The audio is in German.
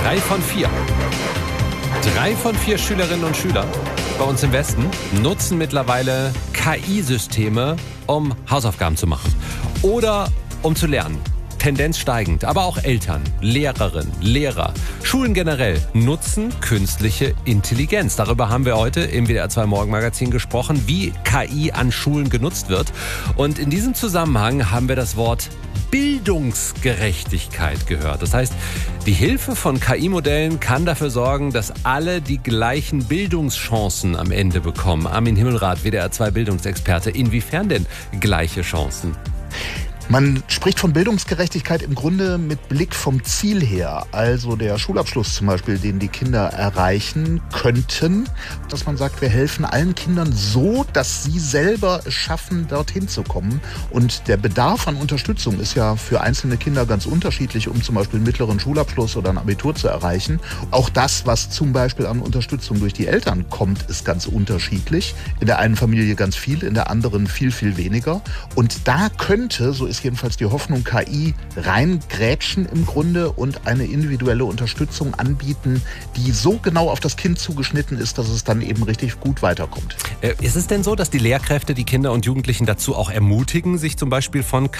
3 von 4. 3 von 4 Schülerinnen und Schüler bei uns im Westen nutzen mittlerweile KI-Systeme, um Hausaufgaben zu machen oder um zu lernen. Tendenz steigend, aber auch Eltern, Lehrerinnen, Lehrer, Schulen generell nutzen künstliche Intelligenz. Darüber haben wir heute im WDR 2 Morgenmagazin gesprochen, wie KI an Schulen genutzt wird. Und in diesem Zusammenhang haben wir das Wort Bildungsgerechtigkeit gehört. Das heißt, die Hilfe von KI-Modellen kann dafür sorgen, dass alle die gleichen Bildungschancen am Ende bekommen. Armin Himmelrath, WDR 2 Bildungsexperte. Inwiefern denn gleiche Chancen? Man spricht von Bildungsgerechtigkeit im Grunde mit Blick vom Ziel her. Also der Schulabschluss zum Beispiel, den die Kinder erreichen könnten, dass man sagt, wir helfen allen Kindern so, dass sie selber es schaffen, dorthin zu kommen. Und der Bedarf an Unterstützung ist ja für einzelne Kinder ganz unterschiedlich, um zum Beispiel einen mittleren Schulabschluss oder ein Abitur zu erreichen. Auch das, was zum Beispiel an Unterstützung durch die Eltern kommt, ist ganz unterschiedlich. In der einen Familie ganz viel, in der anderen viel, viel weniger. Und da könnte, so ist jedenfalls die Hoffnung, KI reingrätschen im Grunde und eine individuelle Unterstützung anbieten, die so genau auf das Kind zugeschnitten ist, dass es dann eben richtig gut weiterkommt. Ist es denn so, dass die Lehrkräfte die Kinder und Jugendlichen dazu auch ermutigen, sich zum Beispiel von